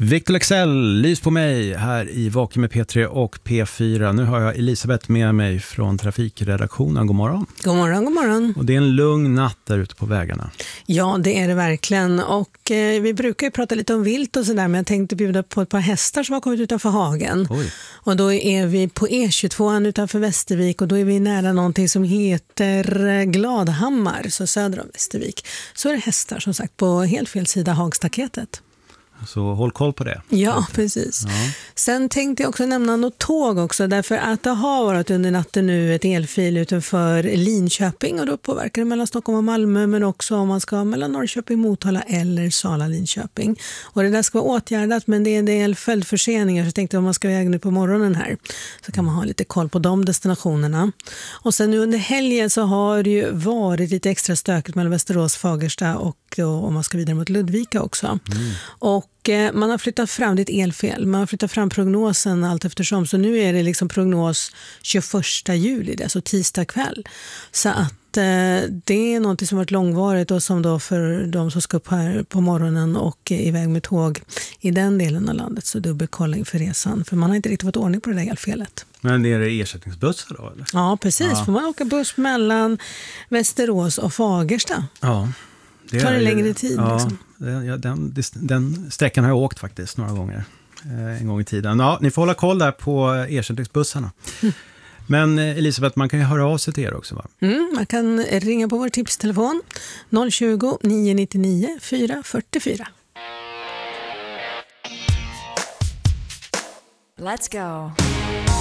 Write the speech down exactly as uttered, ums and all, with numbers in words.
Victor Lexell, lys på mig här i Vaken med P tre och P fyra. Nu har jag Elisabeth med mig från trafikredaktionen. God morgon. God morgon, god morgon. Och det är en lugn natt där ute på vägarna. Ja, det är det verkligen. Och eh, vi brukar ju prata lite om vilt och sådär, men jag tänkte bjuda på ett par hästar som har kommit utanför hagen. Oj. Och då är vi på E tjugotvå utanför Västervik och då är vi nära någonting som heter Gladhammar, så söder om Västervik. Så är det hästar som sagt på helt fel sida hagstaketet. Så håll koll på det. Ja, precis. Ja. Sen tänkte jag också nämna något tåg också, därför att det har varit under natten nu ett elfil utanför Linköping och då påverkar det mellan Stockholm och Malmö, men också om man ska mellan Norrköping, Motala eller Sala, Linköping. Och det där ska vara åtgärdat, men det är en del följdförseningar, så jag tänkte om man ska väga nu på morgonen här så kan man ha lite koll på de destinationerna. Och sen nu under helgen så har det ju varit lite extra stökigt mellan Västerås, Fagersta och då, om man ska vidare mot Ludvika också. Mm. Och man har flyttat fram, det är ett elfel, man har flyttat fram prognosen allt eftersom, så nu är det liksom prognos tjugoförsta juli, det är alltså tisdag kväll. Så att eh, det är något som varit långvarigt och som då för de som ska upp här på morgonen och iväg med tåg i den delen av landet, så dubbelkolling för resan, för man har inte riktigt fått ordning på det där elfelet. Men det är ersättningsbussar då, eller? Ja, precis. Ja. Får man åka buss mellan Västerås och Fagersta? Ja. Det tar det är, längre tid. Ja, liksom. den, den, den sträckan har jag åkt faktiskt några gånger. Eh, en gång i tiden. Ja, ni får hålla koll där på ersättningsbussarna. Mm. Men Elisabeth, man kan ju höra av sig till er också, va? Mm, man kan ringa på vår tipstelefon noll tjugo, nio nittionio, fyra fyrtiofyra. Let's go.